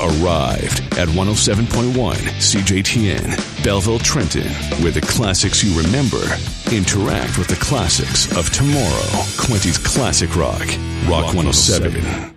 arrived at 107.1 CJTN, Belleville, Trenton, where the classics you remember interact with the classics of tomorrow. Quincy's Classic Rock, Rock 107.